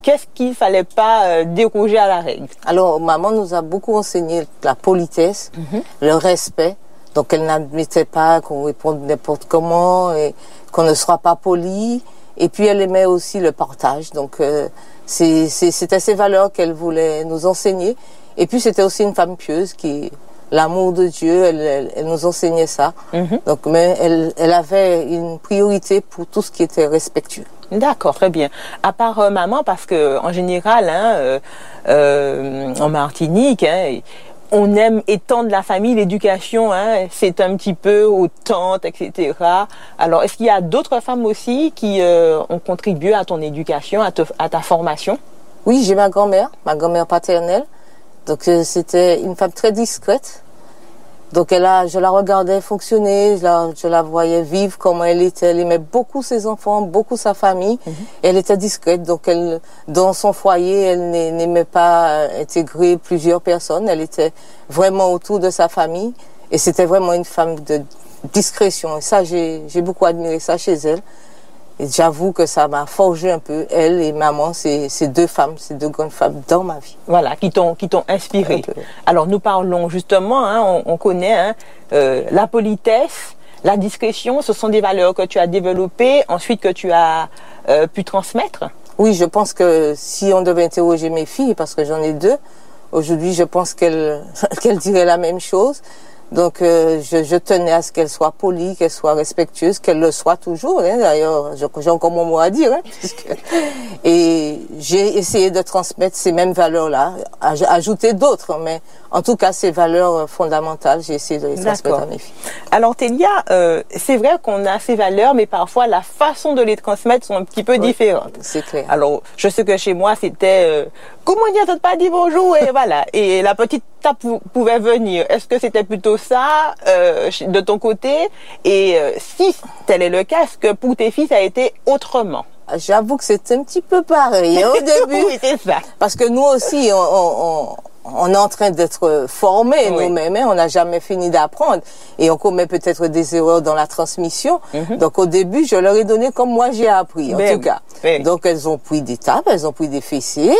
Qu'est-ce qu'il ne fallait pas déroger à la règle? Alors, maman nous a beaucoup enseigné la politesse, le respect. Donc, elle n'admettait pas qu'on réponde n'importe comment et qu'on ne sera pas poli. Et puis, elle aimait aussi le partage. Donc, c'était ces valeurs qu'elle voulait nous enseigner. Et puis, c'était aussi une femme pieuse l'amour de Dieu, elle nous enseignait ça. Donc, mais elle avait une priorité pour tout ce qui était respectueux. D'accord, très bien. À part maman, parce que en général, en Martinique, on aime étendre la famille, l'éducation, c'est un petit peu aux tantes, etc. Alors, est-ce qu'il y a d'autres femmes aussi qui ont contribué à ton éducation, à ta formation? Oui, j'ai ma grand-mère paternelle. Donc, c'était une femme très discrète. Donc, je la regardais fonctionner, je la voyais vivre comment elle était. Elle aimait beaucoup ses enfants, beaucoup sa famille. Elle était discrète. Donc, dans son foyer, elle n'aimait pas intégrer plusieurs personnes. Elle était vraiment autour de sa famille. Et c'était vraiment une femme de discrétion. Et ça, j'ai beaucoup admiré ça chez elle. Et j'avoue que ça m'a forgé un peu, elle et maman, ces deux grandes femmes dans ma vie. Voilà, qui t'ont inspiré. Alors nous parlons justement, on connaît la politesse, la discrétion, ce sont des valeurs que tu as développées, ensuite que tu as pu transmettre. Oui, je pense que si on devait interroger mes filles, parce que j'en ai deux, aujourd'hui je pense qu'elles diraient la même chose. Donc, je tenais à ce qu'elle soit polie, qu'elle soit respectueuse, qu'elle le soit toujours. D'ailleurs, j'ai encore mon mot à dire. Et j'ai essayé de transmettre ces mêmes valeurs-là, ajouter d'autres. Mais en tout cas, ces valeurs fondamentales, j'ai essayé de les transmettre à mes filles. Alors, Télia, c'est vrai qu'on a ces valeurs, mais parfois, la façon de les transmettre sont un petit peu différentes. C'est clair. Alors, je sais que chez moi, c'était comment dire, t'as pas dit bonjour, et voilà. Et la petite tape pouvait venir. Est-ce que c'était plutôt ça de ton côté? Et si tel est le cas, est-ce que pour tes filles, ça a été autrement? J'avoue que c'est un petit peu pareil au début. Oui, c'est ça. Parce que nous aussi, on est en train d'être formés nous-mêmes. On n'a jamais fini d'apprendre. Et on commet peut-être des erreurs dans la transmission. Donc au début, je leur ai donné comme moi j'ai appris, en tout cas. Donc elles ont pris des tapes, elles ont pris des fessiers,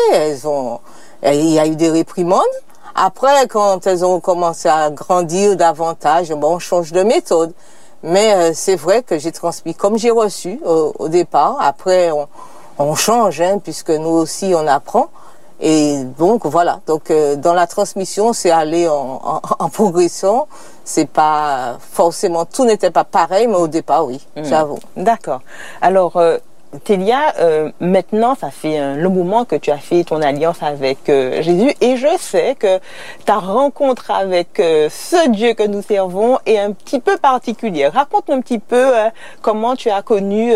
il y a eu des réprimandes. Après, quand elles ont commencé à grandir davantage, on change de méthode. Mais c'est vrai que j'ai transmis comme j'ai reçu au départ. Après, on change, puisque nous aussi, on apprend. Et donc, voilà. Donc, dans la transmission, c'est aller en progressant. C'est pas forcément, tout n'était pas pareil, mais au départ, oui, j'avoue. D'accord. Alors, Télia, maintenant, ça fait un long moment que tu as fait ton alliance avec Jésus et je sais que ta rencontre avec ce Dieu que nous servons est un petit peu particulière. Raconte-nous un petit peu comment tu as connu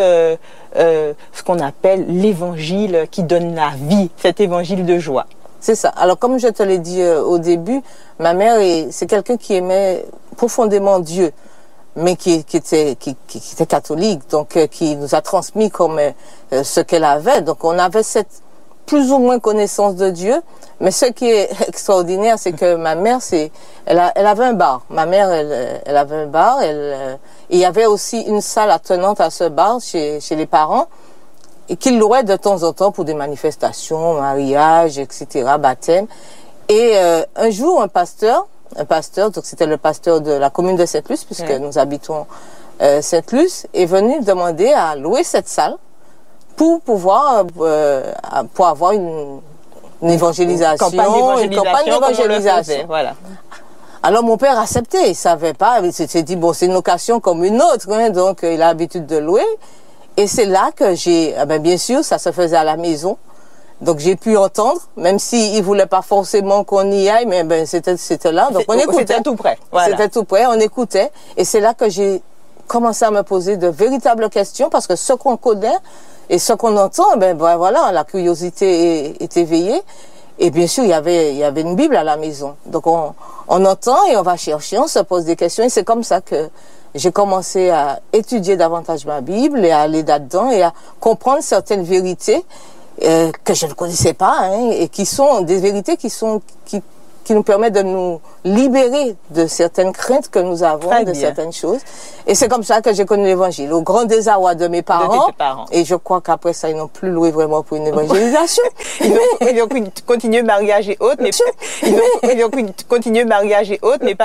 ce qu'on appelle l'évangile qui donne la vie, cet évangile de joie. C'est ça. Alors, comme je te l'ai dit au début, ma mère, c'est quelqu'un qui aimait profondément Dieu, mais qui était catholique, donc qui nous a transmis comme ce qu'elle avait. Donc on avait cette plus ou moins connaissance de Dieu, mais ce qui est extraordinaire, c'est que ma mère, elle avait un bar. Ma mère, elle avait un bar. Et il y avait aussi une salle attenante à ce bar chez les parents, et qu'ils louaient de temps en temps pour des manifestations, mariages, etc., baptême. Et un jour, un pasteur, donc c'était le pasteur de la commune de Sainte-Luce, puisque nous habitons Sainte-Luce, est venu demander à louer cette salle pour pouvoir, pour avoir une évangélisation, une campagne d'évangélisation. Voilà. Alors mon père acceptait, il savait pas, il s'est dit bon c'est une occasion comme une autre, donc il a l'habitude de louer. Et c'est là que bien sûr ça se faisait à la maison. Donc j'ai pu entendre, même s'il voulait pas forcément qu'on y aille, mais c'était là. Donc on écoutait. C'était tout près. Voilà. C'était tout près, on écoutait. Et c'est là que j'ai commencé à me poser de véritables questions, parce que ce qu'on connaît et ce qu'on entend, voilà, la curiosité est éveillée. Et bien sûr, il y avait une Bible à la maison. Donc on entend et on va chercher, on se pose des questions. Et c'est comme ça que j'ai commencé à étudier davantage ma Bible et à aller là-dedans et à comprendre certaines vérités que je ne connaissais pas, et qui sont des vérités qui qui nous permet de nous libérer de certaines craintes que nous avons, Très de bien. certaines choses. Et c'est comme ça que j'ai connu l'évangile, au grand désarroi de mes parents. tes parents. Et je crois qu'après ça, ils n'ont plus loué vraiment pour une évangélisation. Ils ont continué mariage et autres, mais ils ont continué mariage et autres, mais pas